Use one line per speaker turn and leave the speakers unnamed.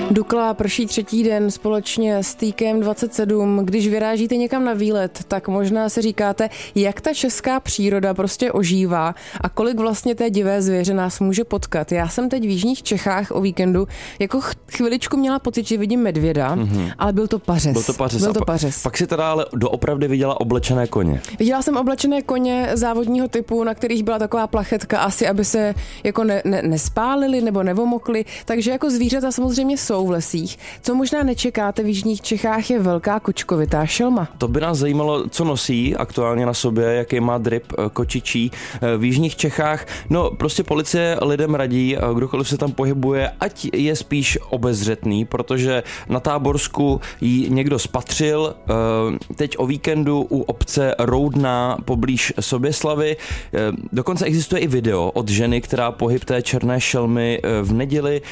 Dukla prší třetí den společně s Týkem 27. Když vyrážíte někam na výlet, tak možná si říkáte, jak ta česká příroda prostě ožívá a kolik vlastně té divé zvěře nás může potkat. Já jsem teď v jižních Čechách o víkendu jako chviličku měla pocit, že vidím medvěda, ale byl to pařez. Byl to pařez.
Pak si teda ale doopravdy viděla oblečené koně.
Viděla jsem oblečené koně závodního typu, na kterých byla taková plachetka asi, aby se jako nespálili nebo nevomokli, takže jako zvířata samozřejmě jsou v lesích. Co možná nečekáte v jižních Čechách je velká kočkovitá šelma.
To by nás zajímalo, co nosí aktuálně na sobě, jaký má drip kočičí v jižních Čechách. No prostě policie lidem radí, kdokoliv se tam pohybuje, ať je spíš obezřetný, protože na Táborsku jí někdo spatřil teď o víkendu u obce Roudná poblíž Soběslavy. Dokonce existuje i video od ženy, která pohyb té černé šelmy v neděli